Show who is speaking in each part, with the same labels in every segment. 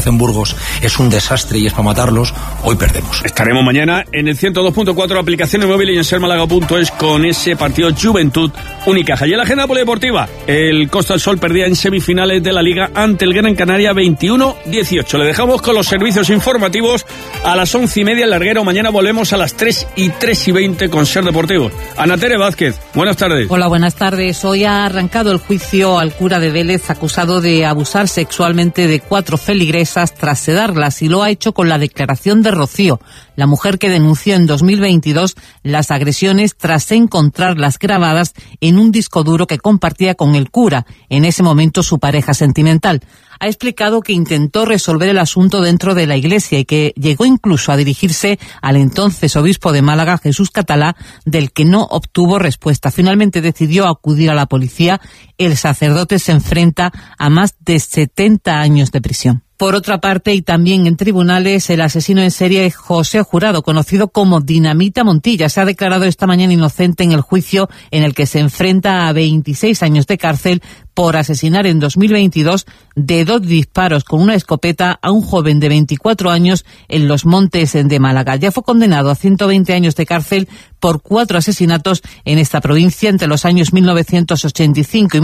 Speaker 1: en Burgos es un desastre y es para matarlos, hoy perdemos.
Speaker 2: Estaremos mañana en el 102.4, aplicación móvil y en sermálaga.es con ese partido Juventud Unicaja. Y en la agenda polideportiva, el Costa del Sol perdía en semifinales de la Liga ante el Gran Canaria 21-18. Le dejamos con los servicios informativos a las 11:30 en Larguero. Mañana volvemos a las 3:20 con Ser Deportivos. Ana Tere Vázquez, buenas tardes.
Speaker 3: Hola, buenas tardes. Hoy ha arrancado el juicio al cura de Vélez acusado de abusar sexualmente de 4 feligresas tras sedarlas, y lo ha hecho con la declaración de Rocío, la mujer que denunció en 2022 las agresiones tras encontrarlas grabadas en un disco duro que compartía con el cura, en ese momento su pareja sentimental. Ha explicado que intentó resolver el asunto dentro de la Iglesia y que llegó incluso a dirigirse al entonces obispo de Málaga, Jesús Catalá, del que no obtuvo respuesta. Finalmente decidió acudir a la policía. El sacerdote se enfrenta a más de 70 años de prisión. Por otra parte, y también en tribunales, el asesino en serie José Jurado, conocido como Dinamita Montilla, se ha declarado esta mañana inocente en el juicio en el que se enfrenta a 26 años de cárcel por asesinar en 2022 de 2 disparos con una escopeta a un joven de 24 años en los Montes de Málaga. Ya fue condenado a 120 años de cárcel por 4 asesinatos en esta provincia entre los años 1985 y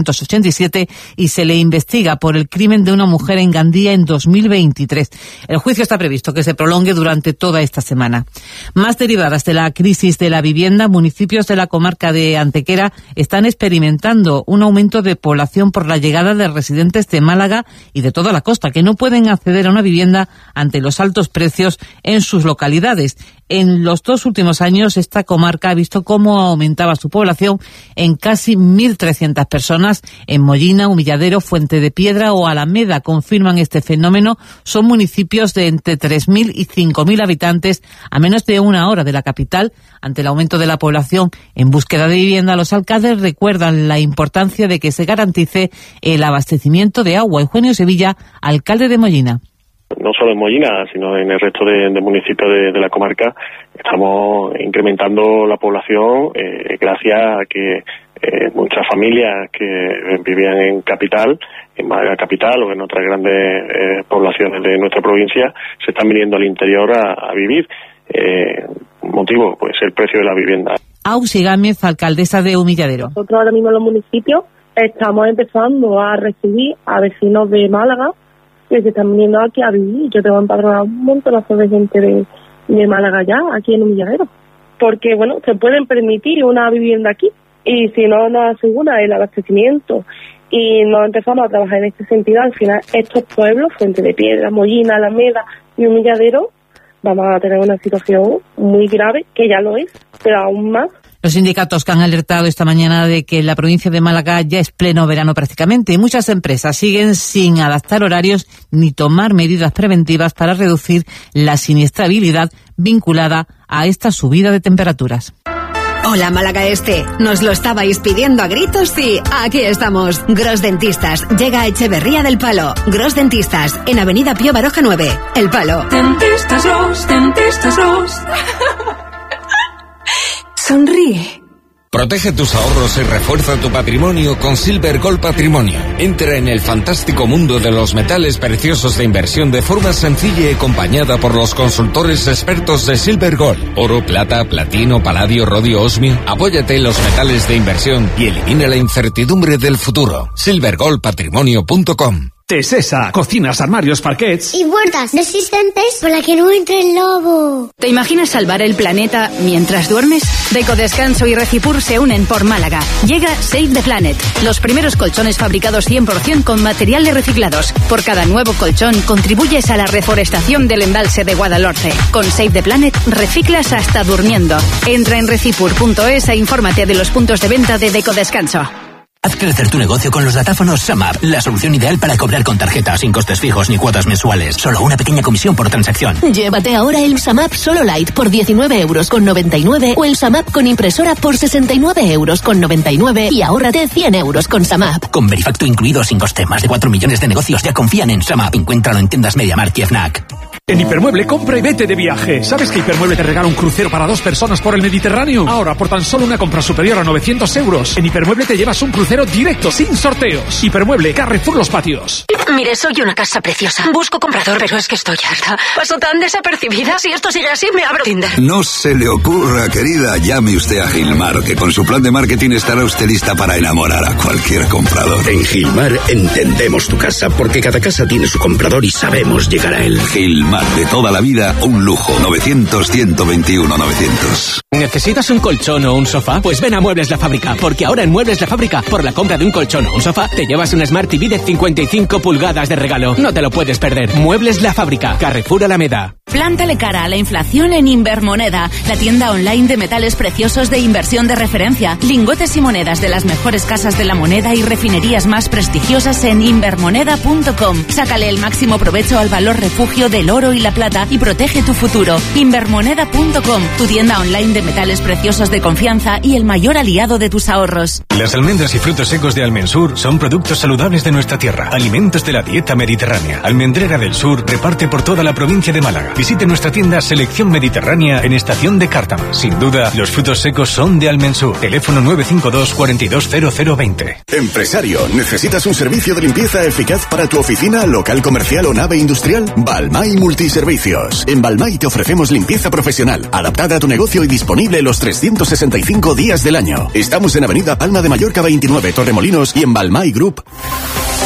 Speaker 3: 1987 y se le investiga por el crimen de una mujer en Gandía en 2023. El juicio está previsto que se prolongue durante toda esta semana. Más derivadas de la crisis de la vivienda, municipios de la comarca de Antequera están experimentando un aumento de población por la llegada de residentes de Málaga y de toda la costa que no pueden acceder a una vivienda ante los altos precios en sus localidades. En los 2 últimos años, esta comarca ha visto cómo aumentaba su población en casi 1.300 personas. En Mollina, Humilladero, Fuente de Piedra o Alameda confirman este fenómeno. Son municipios de entre 3.000 y 5.000 habitantes a menos de una hora de la capital. Ante el aumento de la población en búsqueda de vivienda, los alcaldes recuerdan la importancia de que se garantice el abastecimiento de agua. Eugenio Sevilla, alcalde de Mollina.
Speaker 4: No solo en Mollina, sino en el resto de municipios de la comarca, estamos incrementando la población gracias a que muchas familias que vivían en capital, en Málaga capital o en otras grandes poblaciones de nuestra provincia, se están viniendo al interior a vivir. Motivo, pues el precio de la vivienda.
Speaker 3: Auxi Gámez, alcaldesa de Humilladero.
Speaker 5: Nosotros ahora mismo en los municipios estamos empezando a recibir a vecinos de Málaga que se están viniendo aquí a vivir. Yo tengo empadronado un montonazo de gente de Málaga ya, aquí en Humilladero. Porque, bueno, se pueden permitir una vivienda aquí. Y si no nos asegura el abastecimiento y no empezamos a trabajar en este sentido, al final estos pueblos, Fuente de Piedra, Mollina, Alameda y Humilladero, vamos a tener una situación muy grave, que ya lo es, pero aún más.
Speaker 3: Los sindicatos que han alertado esta mañana de que la provincia de Málaga ya es pleno verano prácticamente y muchas empresas siguen sin adaptar horarios ni tomar medidas preventivas para reducir la siniestrabilidad vinculada a esta subida de temperaturas.
Speaker 6: Hola Málaga Este, nos lo estabais pidiendo a gritos y aquí estamos. Gros Dentistas llega a Echeverría del Palo. Gros Dentistas en Avenida Pío Baroja 9, El Palo.
Speaker 7: Dentistas Gros, Dentistas Gros. Sonríe.
Speaker 8: Protege tus ahorros y refuerza tu patrimonio con Silver Gold Patrimonio. Entra en el fantástico mundo de los metales preciosos de inversión de forma sencilla y acompañada por los consultores expertos de Silver Gold. Oro, plata, platino, paladio, rodio, osmio. Apóyate en los metales de inversión y elimina la incertidumbre del futuro. silvergoldpatrimonio.com.
Speaker 9: Tesesa, cocinas, armarios, parquets
Speaker 10: y puertas resistentes para que no entre el lobo.
Speaker 11: ¿Te imaginas salvar el planeta mientras duermes? Decodescanso y Recipur se unen por Málaga. Llega Save the Planet, los primeros colchones fabricados 100% con materiales reciclados. Por cada nuevo colchón contribuyes a la reforestación del embalse de Guadalhorce. Con Save the Planet reciclas hasta durmiendo. Entra en recipur.es e infórmate de los puntos de venta de Decodescanso.
Speaker 12: Haz crecer tu negocio con los datáfonos SumUp, la solución ideal para cobrar con tarjeta, sin costes fijos ni cuotas mensuales. Solo una pequeña comisión por transacción.
Speaker 13: Llévate ahora el SumUp Solo Lite por 19,99 € o el SumUp con impresora por 69,99 € y ahórrate 100 € con SumUp.
Speaker 12: Con Verifacto incluido sin coste, más de 4 millones de negocios ya confían en SumUp. Encuéntralo en tiendas MediaMarkt y Fnac.
Speaker 9: En Hipermueble compra y vete de viaje. ¿Sabes que Hipermueble te regala un crucero para 2 personas por el Mediterráneo? Ahora, por tan solo una compra superior a 900 euros, en Hipermueble te llevas un crucero directo, sin sorteos. Hipermueble, Carrefour Los Patios.
Speaker 14: Mire, soy una casa preciosa. Busco comprador, pero es que estoy harta. Paso tan desapercibida. Si esto sigue así, me abro Tinder.
Speaker 15: No se le ocurra, querida. Llame usted a Gilmar, que con su plan de marketing estará usted lista para enamorar a cualquier comprador.
Speaker 16: En Gilmar entendemos tu casa, porque cada casa tiene su comprador y sabemos llegar a él.
Speaker 15: Gilmar, de toda la vida, un lujo. 900-121-900.
Speaker 12: ¿Necesitas un colchón o un sofá? Pues ven a Muebles La Fábrica, porque ahora en Muebles La Fábrica, por la compra de un colchón o un sofá, te llevas un Smart TV de 55 pulgadas de regalo. No te lo puedes perder. Muebles La Fábrica, Carrefour Alameda.
Speaker 11: Plántale cara a la inflación en Invermoneda, la tienda online de metales preciosos de inversión de referencia. Lingotes y monedas de las mejores casas de la moneda y refinerías más prestigiosas en invermoneda.com. Sácale el máximo provecho al valor refugio del oro y la plata y protege tu futuro. Invermoneda.com, tu tienda online de metales preciosos de confianza y el mayor aliado de tus ahorros.
Speaker 17: Las almendras y frutos secos de Almensur son productos saludables de nuestra tierra, alimentos de la dieta mediterránea. Almendrera del Sur reparte por toda la provincia de Málaga. Visite nuestra tienda Selección Mediterránea en Estación de Cártama. Sin duda, los frutos secos son de Almensur. Teléfono 952 420020.
Speaker 18: Empresario, ¿necesitas un servicio de limpieza eficaz para tu oficina, local comercial o nave industrial? Balmay Multiservicios. En Balmay te ofrecemos limpieza profesional, adaptada a tu negocio y disponible los 365 días del año. Estamos en Avenida Palma de Mallorca 29, Torremolinos, y en Balmay Group.